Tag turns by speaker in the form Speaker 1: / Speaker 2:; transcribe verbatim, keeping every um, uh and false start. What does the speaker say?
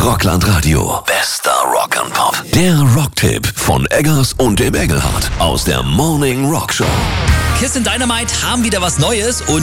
Speaker 1: Rockland Radio. Bester Rock and Pop. Der Rocktipp von Eggers und dem Engelhardt aus der Morning Rock Show.
Speaker 2: Kiss and Dynamite haben wieder was Neues und